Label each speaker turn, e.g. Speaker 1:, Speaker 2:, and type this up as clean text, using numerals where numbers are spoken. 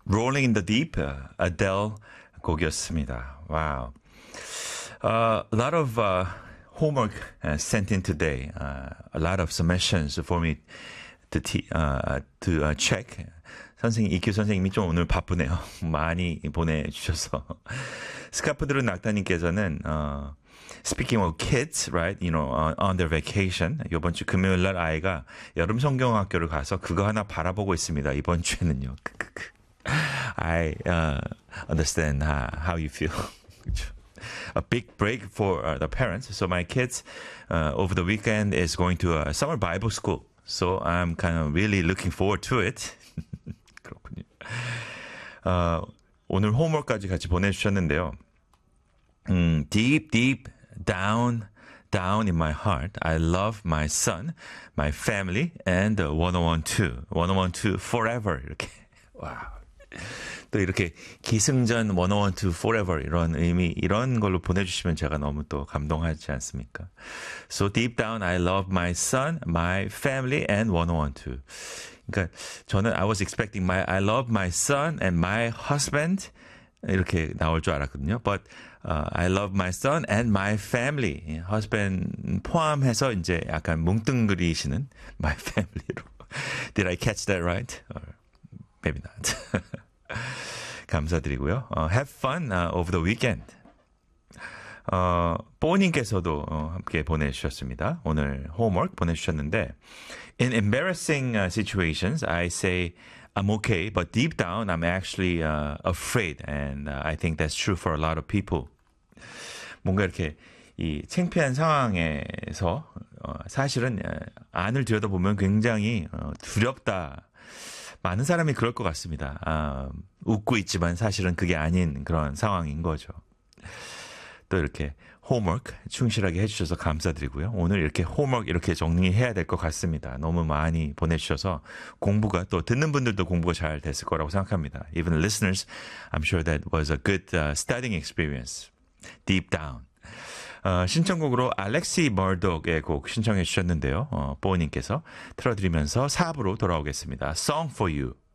Speaker 1: Rolling in the Deep, Adele 곡이었습니다. Wow. A lot of homework sent in today. A lot of submissions for me to check. 이큐 선생님이 좀 오늘 바쁘네요. 많이 보내주셔서. 스카프들은 낙타님께서는 Speaking of kids, right? You know, on their vacation. 이번 주 금요일 날 아이가 여름 성경학교를 가서 그거 하나 바라보고 있습니다. 이번 주에는요. I understand how you feel. A big break for the parents. So my kids over the weekend is going to a summer Bible school. So I'm kind of really looking forward to it. 그렇군요. 오늘 홈워크까지 같이 보내주셨는데요. Deep down in my heart, I love my son, my family, and 1012 forever. 이렇게. 와. 또 이렇게 기승전 1012 forever 이런 의미 이런 걸로 보내주시면 제가 너무 또 감동하지 않습니까? So deep down I love my son, my family and 1012. 그러니까 저는 I was expecting I love my son and my husband 이렇게 나올 줄 알았거든요. But I love my son and my family. husband 포함해서 이제 약간 뭉뚱그리시는 my family로. Did I catch that right? Or maybe not. 감사드리고요. Have fun over the weekend. 뽀님께서도 함께 보내주셨습니다. 오늘 homework 보내주셨는데 In embarrassing situations, I say I'm okay, but deep down I'm actually afraid, and I think that's true for a lot of people. 뭔가 이렇게 이 창피한 상황에서 사실은 안을 들여다보면 굉장히 두렵다. 많은 사람이 그럴 것 같습니다. 웃고 있지만 사실은 그게 아닌 그런 상황인 거죠. 또 이렇게 홈워크 충실하게 해주셔서 감사드리고요. 오늘 이렇게 홈워크 이렇게 정리해야 될 것 같습니다. 너무 많이 보내주셔서 공부가 또 듣는 분들도 공부가 잘 됐을 거라고 생각합니다. Even listeners, I'm sure that was a good studying experience. Deep down. 신청곡으로 알렉시 머독의 곡 신청해 주셨는데요. 뽀님께서 틀어드리면서 4부로 돌아오겠습니다. Song for You.